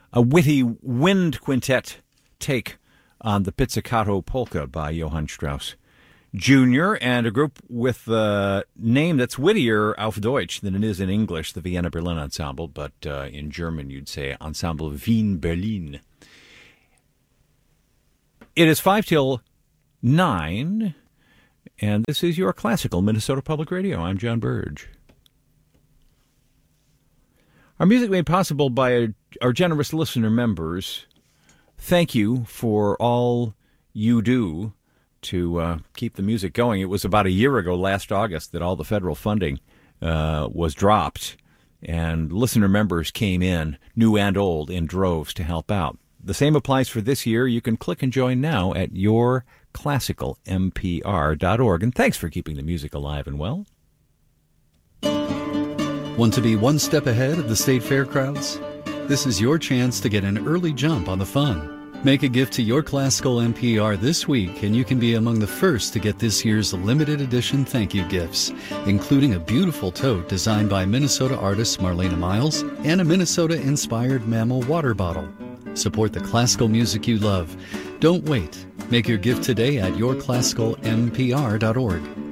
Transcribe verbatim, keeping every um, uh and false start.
a witty wind quintet take on the Pizzicato Polka by Johann Strauss Junior, and a group with a name that's wittier auf Deutsch than it is in English, the Vienna Berlin Ensemble, but uh, in German you'd say Ensemble Wien Berlin. It is five till nine, and this is your classical Minnesota Public Radio. I'm John Burge. Our music made possible by our generous listener members. Thank you for all you do to uh, keep the music going. It was about a year ago, last August, that all the federal funding uh, was dropped, and listener members came in, new and old, in droves to help out. The same applies for this year. You can click and join now at your classical m p r dot org. And thanks for keeping the music alive and well. Want to be one step ahead of the state fair crowds? This is your chance to get an early jump on the fun. Make a gift to your classical M P R this week, and you can be among the first to get this year's limited edition thank you gifts, including a beautiful tote designed by Minnesota artist Marlena Miles and a Minnesota-inspired mammal water bottle. Support the classical music you love. Don't wait. Make your gift today at your classical m p r dot org.